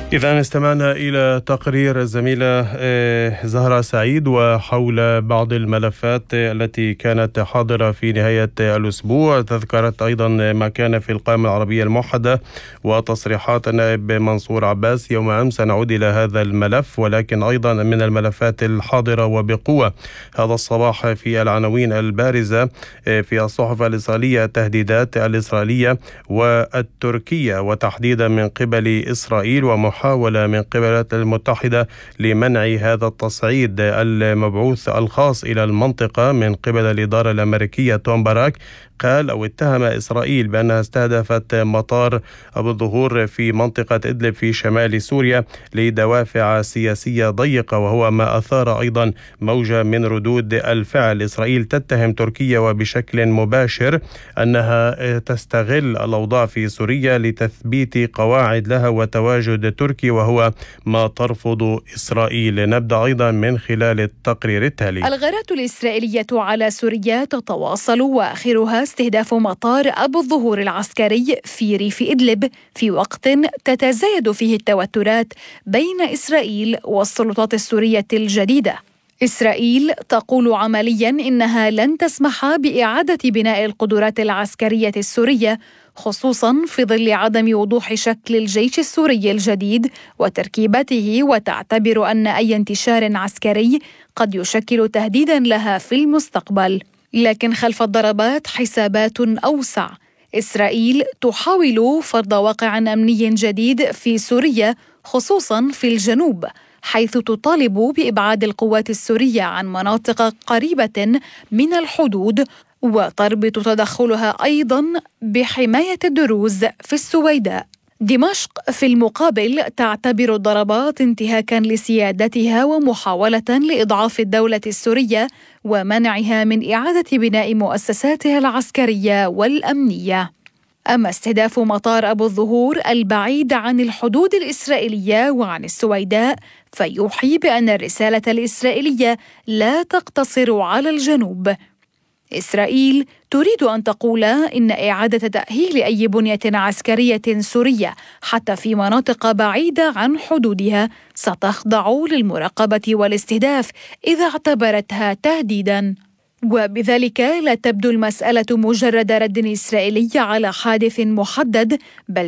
إذا استمعنا إلى تقرير الزميلة زهرة سعيد وحول بعض الملفات التي كانت حاضرة في نهاية الأسبوع. تذكرت أيضا ما كان في القائمة العربية الموحدة وتصريحات النائب منصور عباس يوم أمس. سنعود إلى هذا الملف، ولكن أيضا من الملفات الحاضرة وبقوة هذا الصباح في العناوين البارزة في الصحف الإسرائيلية التهديدات الإسرائيلية والتركية، وتحديدا من قبل إسرائيل ومحاولة من قبل الولايات المتحدة لمنع هذا التصعيد. المبعوث الخاص إلى المنطقة من قبل الإدارة الأمريكية توم باراك قال أو اتهم إسرائيل بأنها استهدفت مطار أبو الظهور في منطقة إدلب في شمال سوريا لدوافع سياسية ضيقة، وهو ما أثار أيضا موجة من ردود الفعل. إسرائيل تتهم تركيا وبشكل مباشر أنها تستغل الأوضاع في سوريا لتثبيت قواعد لها وتواجد تركي، وهو ما ترفض إسرائيل. نبدأ أيضا من خلال التقرير التالي. الغارات الإسرائيلية على سوريا تتواصل، وآخرها استهداف مطار أبو الظهور العسكري في ريف إدلب في وقت تتزايد فيه التوترات بين إسرائيل والسلطات السورية الجديدة. إسرائيل تقول عمليا إنها لن تسمح بإعادة بناء القدرات العسكرية السورية، خصوصا في ظل عدم وضوح شكل الجيش السوري الجديد وتركيبته، وتعتبر أن أي انتشار عسكري قد يشكل تهديدا لها في المستقبل. لكن خلف الضربات حسابات أوسع. إسرائيل تحاول فرض واقع أمني جديد في سوريا، خصوصا في الجنوب، حيث تطالب بإبعاد القوات السورية عن مناطق قريبة من الحدود، وتربط تدخلها أيضا بحماية الدروز في السويداء. دمشق في المقابل تعتبر الضربات انتهاكا لسيادتها ومحاولة لإضعاف الدولة السورية ومنعها من إعادة بناء مؤسساتها العسكرية والأمنية. أما استهداف مطار أبو الظهور البعيد عن الحدود الإسرائيلية وعن السويداء فيوحي بأن الرسالة الإسرائيلية لا تقتصر على الجنوب. إسرائيل تريد أن تقول إن إعادة تأهيل أي بنية عسكرية سورية حتى في مناطق بعيدة عن حدودها ستخضع للمراقبة والاستهداف إذا اعتبرتها تهديداً. وبذلك لا تبدو المسألة مجرد رد إسرائيلي على حادث محدد، بل